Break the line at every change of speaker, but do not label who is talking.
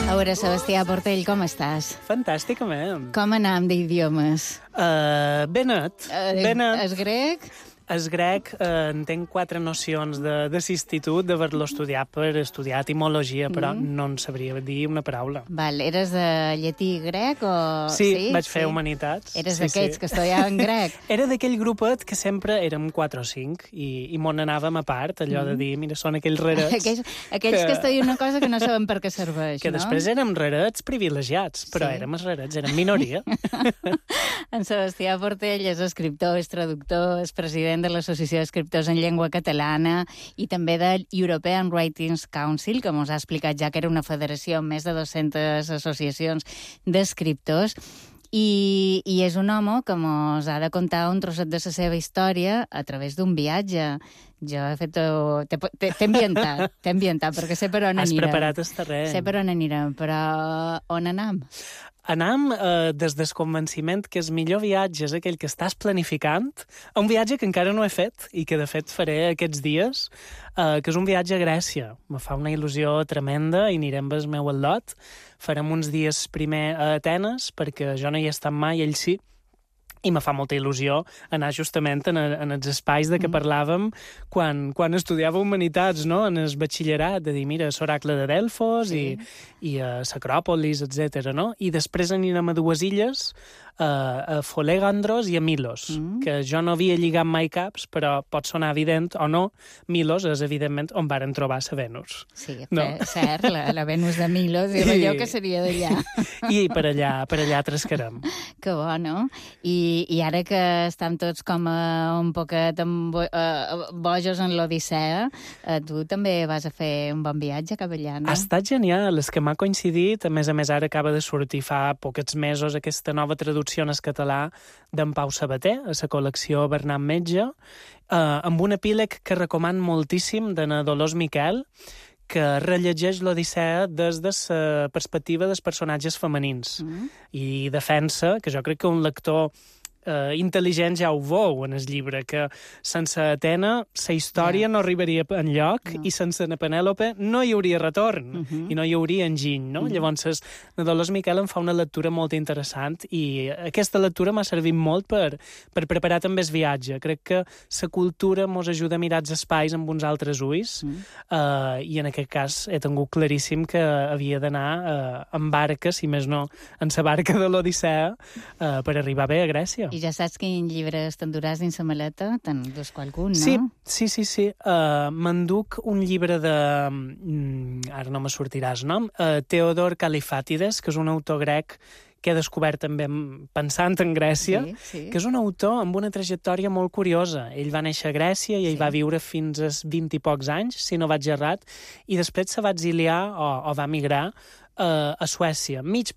A veure, Sebastià Portell, com estàs?
Fantàsticament.
Com anam d'idiomes?
Benet.
És grec?
És grec, entenc 4 nocions d'institut, d'haver-lo estudiat per estudiar etimologia, però no en sabria dir una paraula.
Val, eres de llatí grec o...
Sí, vaig fer humanitats.
Eres d'aquells que estudiaven grec?
Era d'aquell grupet que sempre érem 4 o 5 i m'on anàvem a part, allò de dir, mira, són aquells rarets...
aquells que estudien una cosa que no saben per què serveix,
que
no?
després érem rarets privilegiats, però érem els rarets, érem minoria.
En Sebastià Portell és escriptor, és traductor, és president de l'Associació d'Escriptors en Llengua Catalana i també de European Writings Council, que mos ha explicat ja que era una federació amb més de 200 associacions d'escriptors. I és un home que mos ha de contar un trosset de la seva història a través d'un viatge. Jo he fet... T'he ambientat, perquè sé per on anirem.
Has preparat el terreny.
Sé per on anirem, però on anem?
Anam des del convenciment que el millor viatge és aquell que estàs planificant, a un viatge que encara no he fet i que, de fet, faré aquests dies, que és un viatge a Grècia. Me fa una il·lusió tremenda i anirem amb el meu al·lot. Farem uns dies primer a Atenes, perquè jo no hi he estat mai, ell sí, i me fa molta il·lusió anar justament en els espais de què parlàvem quan estudiava humanitats, no? En el batxillerat, de dir, mira, l'oracle de Delfos i l'Acròpolis, etc. No? I després anirem a 2 illes, a Folegandros i a Milos, que jo no havia lligat mai caps, però pot sonar evident o no. Milos és, evidentment, on varen trobar la Venus.
Sí, cert, la Venus de Milos, i allò que seria d'allà.
I per allà trascarem.
Que bo, no? I ara que estem tots com un poquet bojos en l'Odissea, tu també vas a fer un bon viatge cap allà, no?
Ha estat genial, és que m'ha coincidit. A més, ara acaba de sortir fa pocs mesos aquesta nova traducció en català d'en Pau Sabater, a la col·lecció Bernat Metge, amb un epíleg que recoman moltíssim de Dolors Miquel, que rellegeix l'Odissea des de la perspectiva dels personatges femenins i defensa, que jo crec que un lector intel·ligent ja ho veu en el llibre, que sense Atena la història no arribaria enlloc i sense na Penèlope no hi hauria retorn i no hi hauria enginy, no? Llavors, la Dolors Miquel em fa una lectura molt interessant i aquesta lectura m'ha servit molt per preparar també el viatge. Crec que la cultura mos ajuda a mirar els espais amb uns altres ulls i en aquest cas he tingut claríssim que havia d'anar en barca, si més no, en la barca de l'Odissea per arribar bé a Grècia.
I ja saps quin llibre t'enduràs dins la maleta? Te'n dus qualcun, no?
Sí. M'enduc un llibre de... Ara no me sortirà el nom. Teodor Kalifatides, que és un autor grec que he descobert també pensant en Grècia, que és un autor amb una trajectòria molt curiosa. Ell va néixer a Grècia i ell va viure fins als 20 i pocs anys, si no vaig errat, i després se va exiliar o va migrar a Suècia, mig